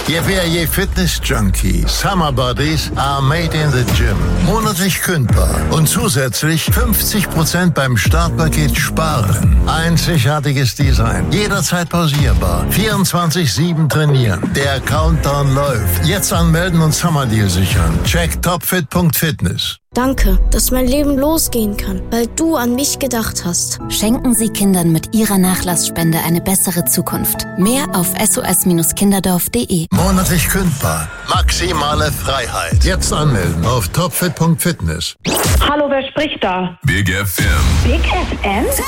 Ihr Verrier Fitness Junkie. Summer Bodies are made in the gym. Monatlich kündbar. Und zusätzlich 50% beim Startpaket sparen. Einzigartiges Design. Jederzeit pausierbar. 24/7 trainieren. Der Countdown läuft. Jetzt anmelden und Summer Deal sichern. Check topfit.fitness. Danke, dass mein Leben losgehen kann, weil du an mich gedacht hast. Schenken Sie Kindern mit Ihrer Nachlassspende eine bessere Zukunft. Mehr auf sos-kinderdorf.de. Monatlich kündbar. Maximale Freiheit. Jetzt anmelden auf topfit.fitness. Hallo, wer spricht da? Big FM. Big FM?